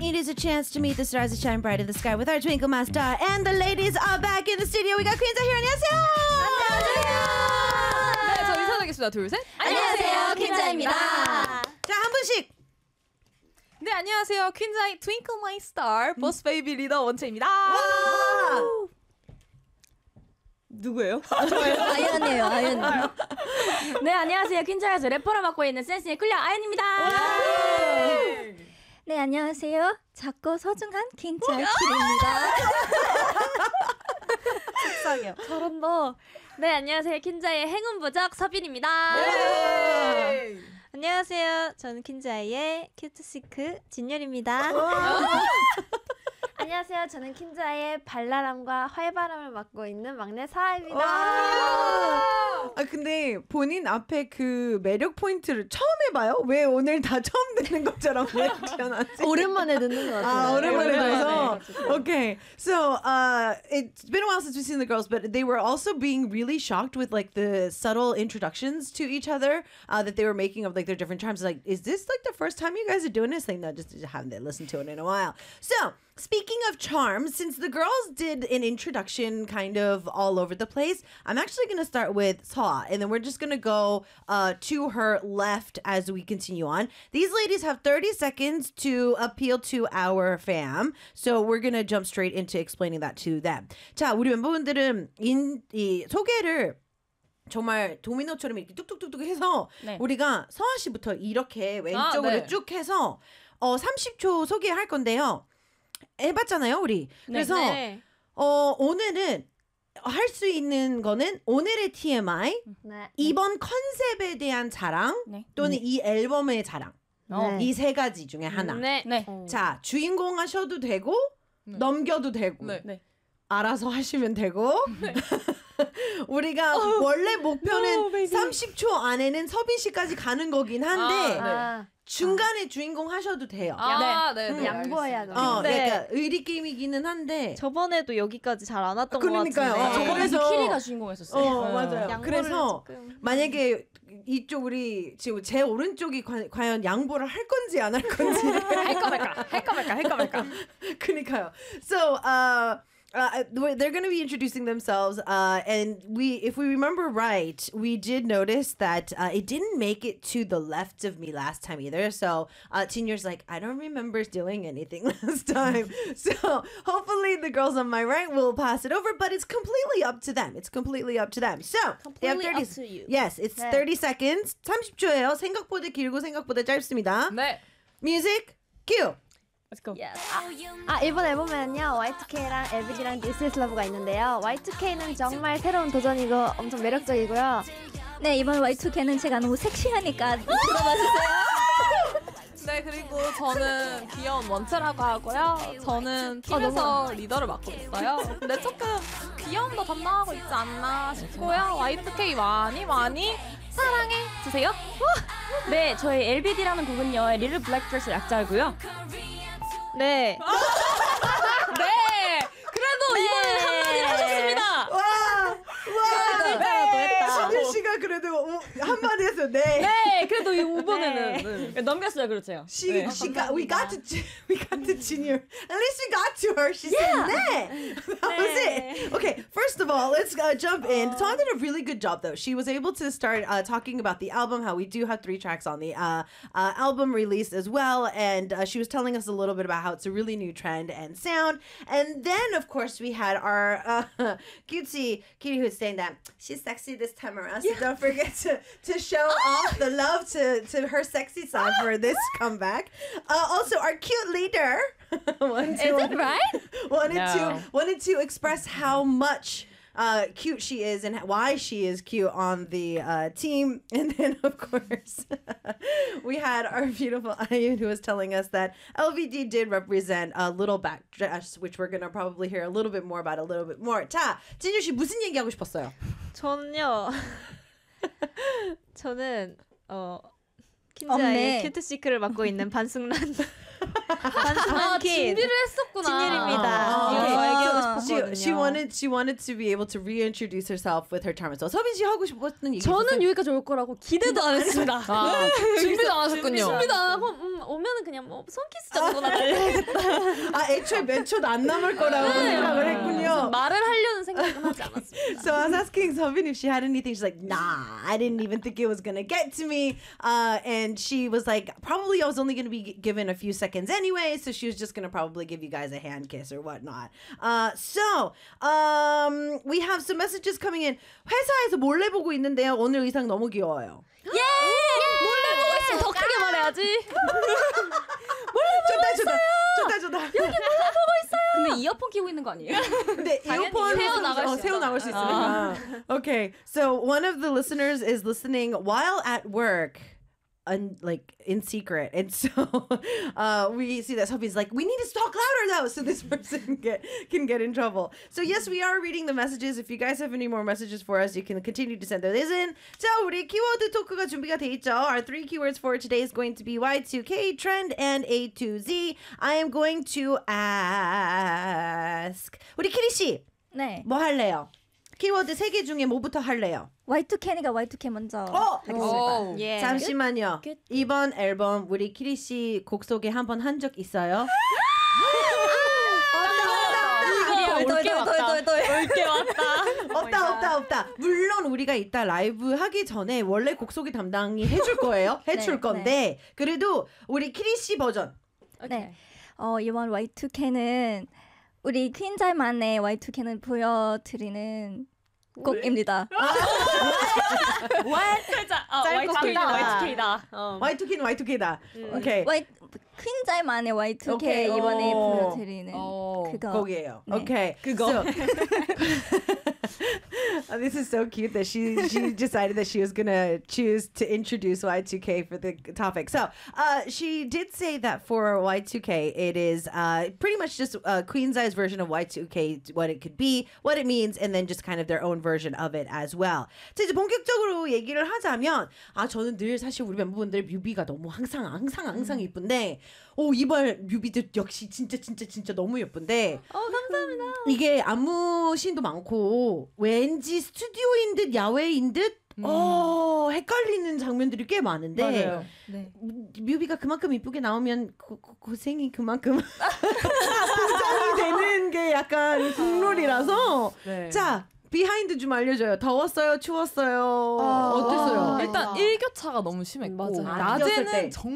It is a chance to meet the stars that shine bright in the sky with our Twinkle My Star. And the ladies are back in the studio. We got Queenza here. 안녕하세요. 네, 저 인사드리겠습니다. 둘, 셋. 안녕하세요, 퀸자입니다. 자, 한 분씩. 네, 안녕하세요. 퀸자의 Twinkle My Star 보스 베이비 리더 원채입니다. 누구예요? 아연이에요, 아연. 네, 안녕하세요. 퀸자에서 래퍼를 맡고 있는 센스의 쿨려 아연입니다. 네, 안녕하세요. 작고 소중한 퀸자 퀸입니다. 속상해요. 저런 너. 네, 안녕하세요. 퀸자의 행운부적 서빈입니다. 안녕하세요. 저는 퀸자의 큐트시크 진열입니다. 안녕하세요. 저는 퀸자의 발랄함과 활발함을 맡고 있는 막내 사아입니다. 아 근데 본인 앞에 그 매력 포인트를 처음 해봐요? 왜 오늘 다 처음 듣는 것처럼 리액션하지? 오랜만에 듣는 것 같아요. 아, 오랜만에 오랜만에. 들어서. Okay, so it's been a while since we've seen the girls, but they were also being really shocked with like the subtle introductions to each other that they were making of like their different charms. Like, is this like the first time you guys are doing this? Like, no, just haven't listened to it in a while. So. Speaking of charms, since the girls did an introduction kind of all over the place, I'm actually going to start with Seoa, and then we're just going to go to her left as we continue on. These ladies have 30 seconds to appeal to our fam, so we're going to jump straight into explaining that to them. 자, 우리 멤버분들은 이 소개를 정말 도미노처럼 이렇게 뚝뚝뚝뚝 해서 네. 우리가 서아 씨부터 이렇게 왼쪽으로 네. 쭉 해서 30초 소개할 건데요. 해봤잖아요, 우리. 그래서 네. 오늘은 할 수 있는 거는 오늘의 TMI, 네. 이번 컨셉에 대한 자랑, 네. 또는 이 앨범의 자랑. 네. 이 세 가지 중에 하나. 네. 네. 자, 주인공 하셔도 되고 넘겨도 되고 네. 네. 알아서 하시면 되고 우리가 원래 목표는 30초 안에는 서빈 씨까지 가는 거긴 한데 아. 중간에 주인공 하셔도 돼요. 네. 양보해야 돼. 네. 약간 의리 게임이기는 한데 저번에도 여기까지 잘 안 왔던 그러니까요. 것 같은데. 그래서 키리가 주인공이었었어요. 맞아요. 양보를 그래서 조금. 만약에 이쪽 우리 지금 제 오른쪽이 과연 양보를 할 건지 안 할 건지 할까 말까. 그러니까요. So they're going to be introducing themselves, and if we remember right, we did notice that it didn't make it to the left of me last time either. So Tinyor's like, I don't remember doing anything last time. So hopefully the girls on my right will pass it over, but it's completely up to them. So they have 30 up to you. Yes, it's 30 seconds. 30초예요. 생각보다 길고 생각보다 짧습니다. 네. Music, cue. Let's go. Yes. 이번 앨범에는요 Y2K랑 LBD랑 This Is Love가 있는데요. Y2K는 정말 새로운 도전이고 엄청 매력적이고요. 네, 이번 Y2K는 제가 너무 섹시하니까 들어봐주세요. 네, 그리고 저는 귀여운 원채라고 하고요. 저는 팀에서 리더를 맡고 있어요. 근데 조금 귀여움도 담당하고 있지 않나 싶고요. Y2K 많이 사랑해 주세요. 네, 저희 LBD라는 곡은요 리를 블랙드레스 약자고요. 네. 네. 그래도 이번에 한마디 하셨습니다. 신유 씨가 그래도 한마디 했어요. 네. 네, 그래도 이번에는 넘겼어요, 그렇죠. we got to Junior. At least we got to her. She said 네. That was it. Okay, first of all, let's jump in. Song did a really good job though. She was able to start talking about the album, how we do have 3 tracks on the album released as well, and she was telling us a little bit about how it's a really new trend and sound. And then, of course, we had our cutesy Kitty who's saying that she's sexy this time around, so don't forget to show off the love to her sexy side for this comeback. Also, our cute leader wanted to express how much cute she is and why she is cute on the team. And then, of course, we had our beautiful Ayun who was telling us that LVD did represent a little back dress, which we're going to probably hear a little bit more about a little bit more. 자, 진유 씨 무슨 얘기하고 싶었어요? 저는 퀸자의 큐트시크를 맡고 있는 반승란 퀸 준비를 했었구나. 진율입니다. 이거 얘기하고 싶었거든요. She wanted to be able to reintroduce herself with her charm. So 서빈 씨 하고 싶었던 얘기 저는 여기까지 올 거라고 기대도 안 했습니다. 준비도 안 하셨군요. 준비도 안 하고 오면은 그냥 뭐 손키스 정도나 날려야겠다. 아, 애초에 몇 초도 안 남을 거라고 생각을 했군요. 말을 하려는 생각은 하지 않았습니다. So I was asking Seobin if she had anything. She's like, nah, I didn't even think it was going to get to me. And she was like, probably I was only going to be given a few seconds anyway, so she was just going to probably give you guys a hand kiss or whatnot. So we have some messages coming in. 회사에서 몰래 보고 있는데요. 오늘 의상 너무 귀여워요. 몰래 보고 있으면 더 크게 말해야지. 좋다. 근데 이어폰 끼고 있는 거 아니에요? 근데 이어폰 세워 나갈 수 있으니까. Okay, so one of the listeners is listening while at work. Like in secret, and so we see that Sophie's like, we need to talk louder though, so this person can get in trouble. So yes, we are reading the messages. If you guys have any more messages for us, you can continue to send those in. 자, 우리 키워드 토크가 준비가 돼 있죠. Our 3 keywords for today is going to be Y2K, trend, and A to Z. I am going to ask 우리 키리 씨, 네. 뭐 할래요? 키워드 3개 중에 뭐부터 할래요? Y2K니까 Y2K 먼저 하겠습니다. 오. 예. 잠시만요. 끝. 이번 앨범 우리 키리 씨 곡 소개 한번 한 적 있어요? 올게 왔다. 없다. 물론 우리가 이따 라이브 하기 전에 원래 곡 소개 담당이 해줄 거예요. 해줄 네, 건데 그래도 우리 키리 씨 버전. 네. 이번 Y2K는 우리 퀸잘만의 Y2K는 보여드리는 곡입니다. 살짝 Y2K다. Y2K는 Y2K다. 오케이. 퀸잘만의 Y2K 오케이. 이번에 오. 보여드리는 오. 그거. 곡이에요. 네. 오케이. 그거. So, this is so cute that she decided that she was gonna choose to introduce Y2K for the topic. So she did say that for Y2K, it is pretty much just Queen's Eye's version of Y2K, what it could be, what it means, and then just kind of their own version of it as well. 자, 이제 본격적으로 얘기를 하자면 저는 늘 사실 우리 멤버분들 뮤비가 너무 항상 이쁜데 이번 뮤비도 역시 진짜 너무 예쁜데 감사합니다. 이게 안무 씬도 많고 왠지 스튜디오인 듯 야외인 듯 헷갈리는 장면들이 꽤 많은데 맞아요. 네. 뮤비가 그만큼 이쁘게 나오면 고생이 그만큼 보장이 되는 게 약간 국룰이라서 네. 자 비하인드 좀 알려줘요. 더웠어요? 추웠어요? 어땠어요? 일단 일교차가 너무 심했고 맞아요. 이겼을 때. 낮에는 정말